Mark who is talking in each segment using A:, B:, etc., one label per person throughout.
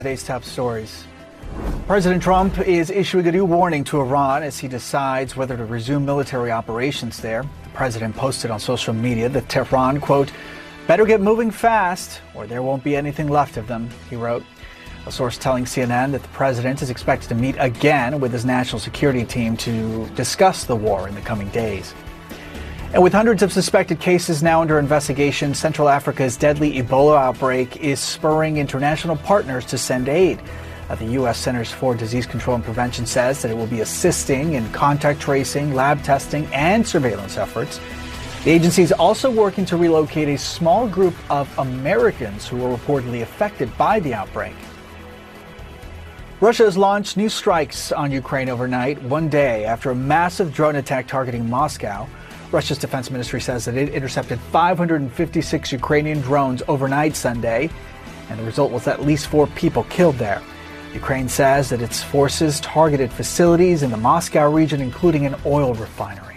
A: Today's top stories. President Trump is issuing a new warning to Iran as he decides whether to resume military operations there. The president posted on social media that Tehran, quote, better get moving fast or there won't be anything left of them, he wrote. A source telling CNN that the president is expected to meet again with his national security team to discuss the war in the coming days. And with hundreds of suspected cases now under investigation, Central Africa's deadly Ebola outbreak is spurring international partners to send aid. The U.S. Centers for Disease Control and Prevention says that it will be assisting in contact tracing, lab testing, and surveillance efforts. The agency is also working to relocate a small group of Americans who were reportedly affected by the outbreak. Russia has launched new strikes on Ukraine overnight, one day after a massive drone attack targeting Moscow. Russia's defense ministry says that it intercepted 556 Ukrainian drones overnight Sunday, and the result was at least 4 people killed there. Ukraine says that its forces targeted facilities in the Moscow region, including an oil refinery.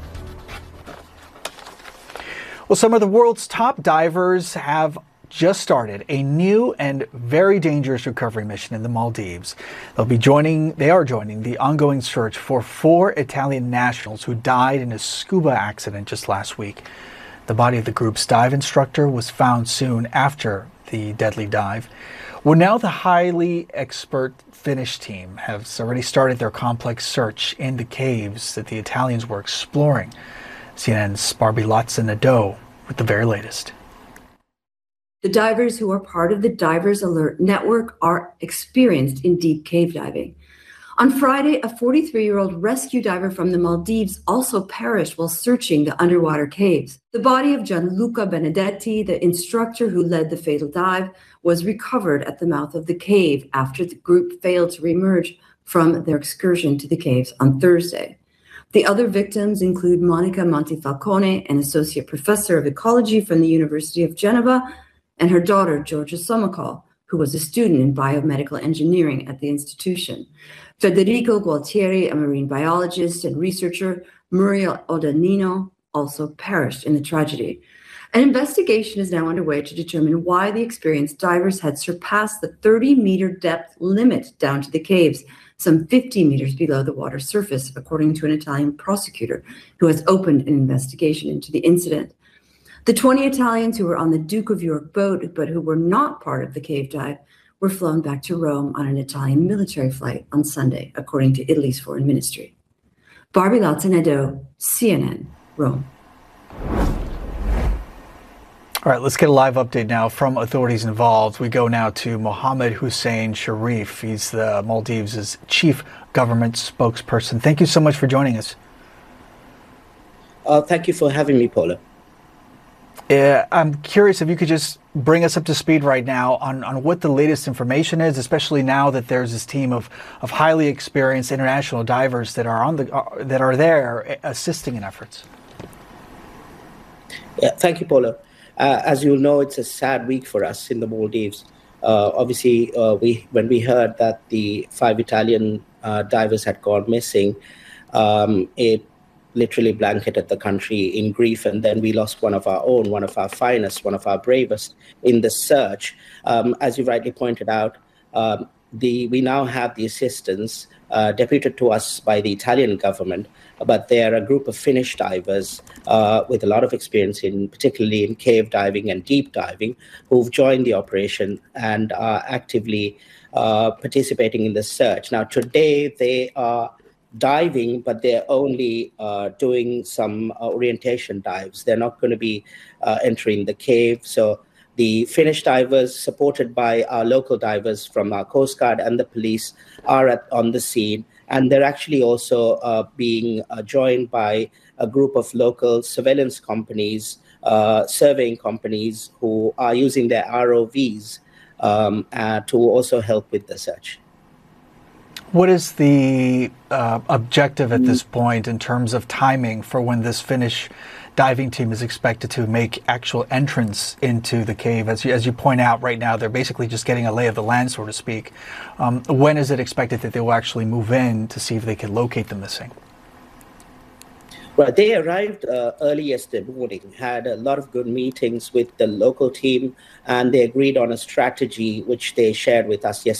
A: Well, some of the world's top divers have just started a new and very dangerous recovery mission in the Maldives. They are joining the ongoing search for 4 Italian nationals who died in a scuba accident just last week. The body of the group's dive instructor was found soon after the deadly dive. Well, now the highly expert Finnish team has already started their complex search in the caves that the Italians were exploring. CNN's Barbie Latza-Nadeau with the very latest.
B: The divers who are part of the Divers Alert Network are experienced in deep cave diving. On Friday, a 43-year-old rescue diver from the Maldives also perished while searching the underwater caves. The body of Gianluca Benedetti, the instructor who led the fatal dive, was recovered at the mouth of the cave after the group failed to reemerge from their excursion to the caves on Thursday. The other victims include Monica Montifalcone, an associate professor of ecology from the University of Geneva, and her daughter, Georgia Somokol, who was a student in biomedical engineering at the institution. Federico Gualtieri, a marine biologist and researcher, Muriel Odanino, also perished in the tragedy. An investigation is now underway to determine why the experienced divers had surpassed the 30-meter depth limit down to the caves, some 50 meters below the water surface, according to an Italian prosecutor who has opened an investigation into the incident. The 20 Italians who were on the Duke of York boat, but who were not part of the cave dive, were flown back to Rome on an Italian military flight on Sunday, according to Italy's foreign ministry. Barbie Latza-Nadeau, CNN, Rome.
A: All right, let's get a live update now from authorities involved. We go now to Mohammed Hussein Sharif. He's the Maldives' chief government spokesperson. Thank you so much for joining us.
C: Thank you for having me, Paula.
A: I'm curious if you could just bring us up to speed right now on what the latest information is, especially now that there's this team of highly experienced international divers that are there assisting in efforts.
C: Yeah, thank you, Paula. As you'll know, it's a sad week for us in the Maldives. Obviously, when we heard that the 5 Italian divers had gone missing, it literally blanketed the country in grief, and then we lost one of our own, one of our finest, one of our bravest in the search. As you rightly pointed out, we now have the assistance deputed to us by the Italian government, but they are a group of Finnish divers with a lot of experience particularly in cave diving and deep diving, who've joined the operation and are actively participating in the search. Now, today they are diving, but they're only doing some orientation dives. They're not going to be entering the cave. So the Finnish divers, supported by our local divers from our Coast Guard and the police, are on the scene. And they're actually also being joined by a group of local surveillance companies, surveying companies, who are using their ROVs to also help with the search.
A: What is the objective at this point in terms of timing for when this Finnish diving team is expected to make actual entrance into the cave? As you point out right now, they're basically just getting a lay of the land, so to speak. When is it expected that they will actually move in to see if they can locate the missing?
C: Well, they arrived early yesterday morning, had a lot of good meetings with the local team, and they agreed on a strategy which they shared with us yesterday.